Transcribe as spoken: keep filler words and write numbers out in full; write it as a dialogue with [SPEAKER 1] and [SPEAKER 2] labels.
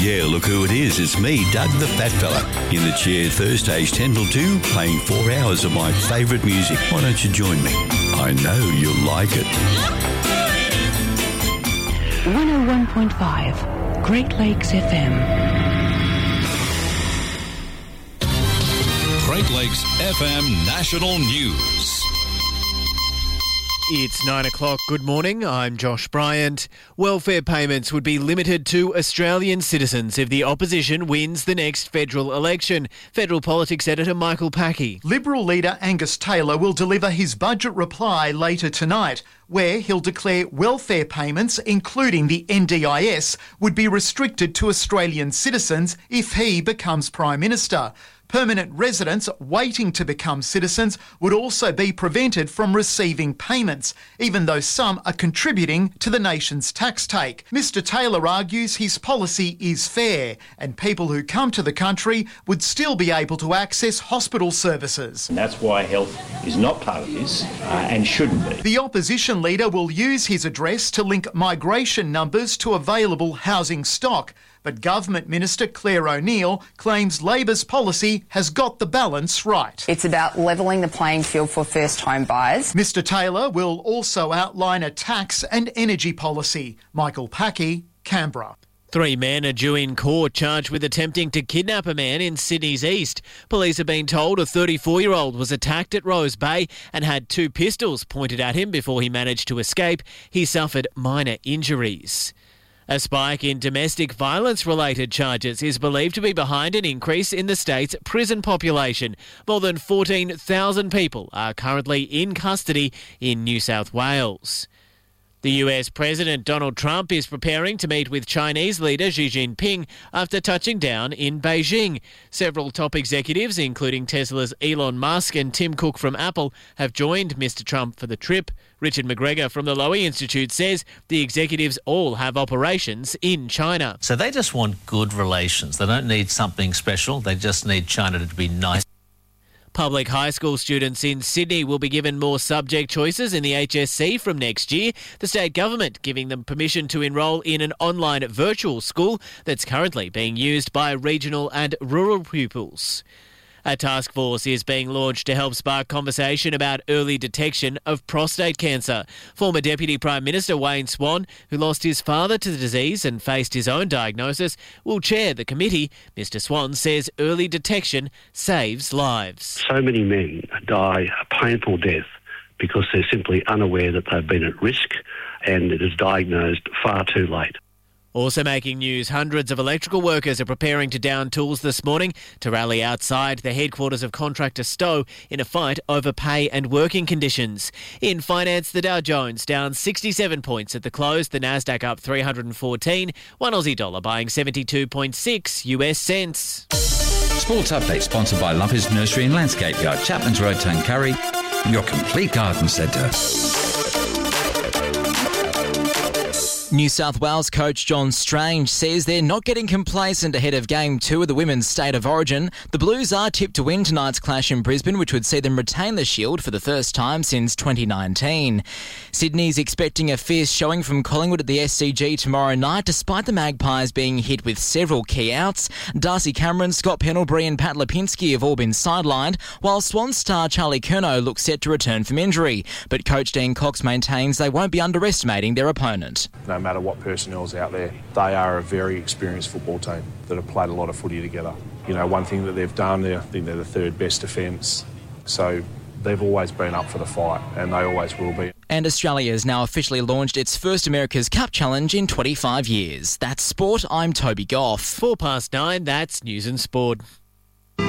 [SPEAKER 1] Yeah, look who it is. It's me, Doug the Fat Fella, in the chair Thursdays ten till two, playing four hours of my favourite music. Why don't you join me? I know you'll like it.
[SPEAKER 2] one oh one point five, Great Lakes F M.
[SPEAKER 3] Great Lakes F M National News.
[SPEAKER 4] It's nine o'clock. Good morning. I'm Josh Bryant. Welfare payments would be limited to Australian citizens if the opposition wins the next federal election. Federal Politics Editor Michael Packey.
[SPEAKER 5] Liberal leader Angus Taylor will deliver his budget reply later tonight, where he'll declare welfare payments, including the N D I S, would be restricted to Australian citizens if he becomes Prime Minister. Permanent residents waiting to become citizens would also be prevented from receiving payments, even though some are contributing to the nation's tax take. Mr Taylor argues his policy is fair and people who come to the country would still be able to access hospital services.
[SPEAKER 6] And that's why health is not part of this uh, and shouldn't be.
[SPEAKER 5] The opposition leader will use his address to link migration numbers to available housing stock. But Government Minister Claire O'Neill claims Labor's policy has got the balance right.
[SPEAKER 7] It's about levelling the playing field for first-home buyers.
[SPEAKER 5] Mr Taylor will also outline a tax and energy policy. Michael Packey, Canberra.
[SPEAKER 4] Three men are due in court charged with attempting to kidnap a man in Sydney's east. Police have been told a thirty-four-year-old was attacked at Rose Bay and had two pistols pointed at him before he managed to escape. He suffered minor injuries. A spike in domestic violence-related charges is believed to be behind an increase in the state's prison population. More than fourteen thousand people are currently in custody in New South Wales. The U S President Donald Trump is preparing to meet with Chinese leader Xi Jinping after touching down in Beijing. Several top executives, including Tesla's Elon Musk and Tim Cook from Apple, have joined Mr Trump for the trip. Richard McGregor from the Lowy Institute says the executives all have operations in China.
[SPEAKER 8] So they just want good relations. They don't need something special. They just need China to be nice.
[SPEAKER 4] Public high school students in Sydney will be given more subject choices in the H S C from next year. The state government giving them permission to enrol in an online virtual school that's currently being used by regional and rural pupils. A task force is being launched to help spark conversation about early detection of prostate cancer. Former Deputy Prime Minister Wayne Swan, who lost his father to the disease and faced his own diagnosis, will chair the committee. Mister Swan says early detection saves lives.
[SPEAKER 9] So many men die a painful death because they're simply unaware that they've been at risk and it is diagnosed far too late.
[SPEAKER 4] Also making news, hundreds of electrical workers are preparing to down tools this morning to rally outside the headquarters of contractor Stowe in a fight over pay and working conditions. In finance, the Dow Jones down sixty-seven points at the close, the Nasdaq up three hundred fourteen, one Aussie dollar buying seventy-two point six U S cents.
[SPEAKER 10] Sports Update sponsored by Lumpers Nursery and Landscape Yard, Chapman's Road, Tuncurry, your complete garden centre.
[SPEAKER 11] New South Wales coach John Strange says they're not getting complacent ahead of Game two of the Women's State of Origin. The Blues are tipped to win tonight's clash in Brisbane, which would see them retain the Shield for the first time since twenty nineteen. Sydney's expecting a fierce showing from Collingwood at the S C G tomorrow night, despite the Magpies being hit with several key outs. Darcy Cameron, Scott Pendlebury and Pat Lipinski have all been sidelined, while Swans star Charlie Curnow looks set to return from injury. But coach Dean Cox maintains they won't be underestimating their opponent.
[SPEAKER 12] No matter what personnel's out there, they are a very experienced football team that have played a lot of footy together. You know, one thing that they've done, I think they're the third best defence, so they've always been up for the fight, and they always will be.
[SPEAKER 11] And Australia has now officially launched its first America's Cup Challenge in twenty-five years. That's sport. I'm Toby Goff.
[SPEAKER 4] Four past nine, that's News and Sport.